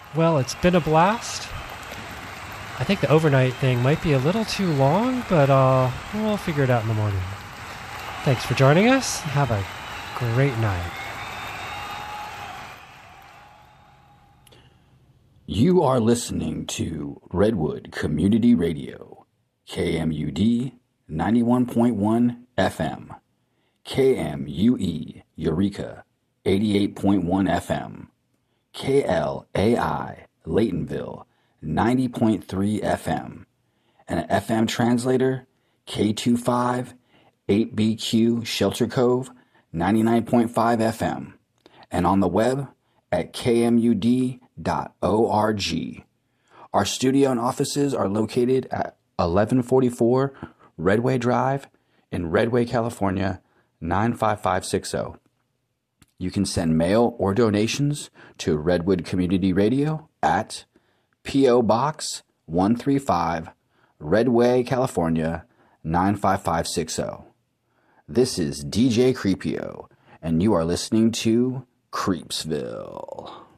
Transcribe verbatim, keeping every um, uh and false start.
Well, it's been a blast. I think the overnight thing might be a little too long, but uh, we'll figure it out in the morning. Thanks for joining us. Have a great night. You are listening to Redwood Community Radio, K M U D ninety-one point one F M, K M U E Eureka eighty-eight point one F M, K L A I Laytonville ninety point three F M, and an F M translator, K twenty-five eight B Q Shelter Cove ninety-nine point five F M, and on the web at K M U D dot org. Our studio and offices are located at eleven forty-four Redway Drive in Redway, California, nine five five six zero. You can send mail or donations to Redwood Community Radio at P O. Box one thirty-five, Redway, California, nine five five six zero. This is D J Creepio, and you are listening to Creepsville.